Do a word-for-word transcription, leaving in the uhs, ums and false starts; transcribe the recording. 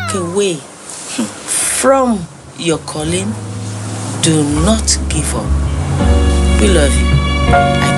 walk away from your calling, do not give up. We love you. I